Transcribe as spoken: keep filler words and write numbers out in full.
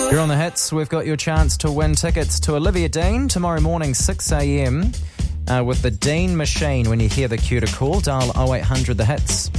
You're on the hits. We've got your chance to win tickets to Olivia Dean tomorrow morning, six a.m. Uh, with the Dean Machine. When you hear the cue to call, dial oh eight hundred the hits.